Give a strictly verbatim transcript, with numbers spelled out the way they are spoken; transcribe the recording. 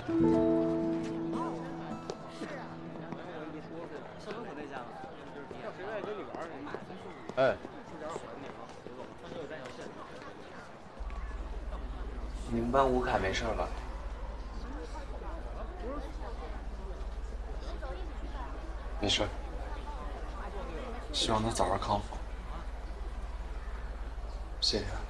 哎， 你们班吴凯没事吧？ 没事，希望他早日康复。谢谢。